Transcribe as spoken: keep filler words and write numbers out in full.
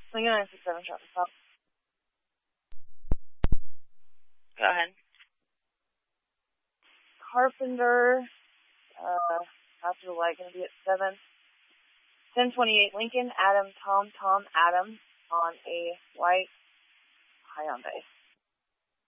Lincoln nine six seven, traffic stop. Go ahead. Carpenter, uh, after the light, going to be at seven. ten twenty-eight Lincoln, Adam, Tom, Tom, Adam, on a white Hyundai.